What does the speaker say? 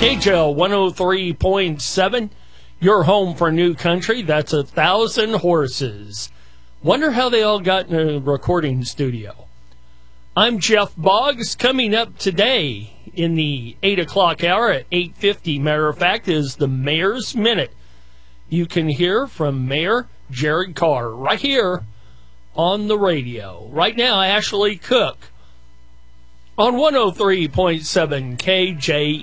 KJL 103.7, your home for new country. That's 1,000 horses. Wonder how they all got in a recording studio. I'm Jeff Boggs. Coming up today in the 8 o'clock hour at 8:50, matter of fact, is the Mayor's Minute. You can hear from Mayor Jared Carr right here on the radio. Right now, Ashley Cook on 103.7 KJ.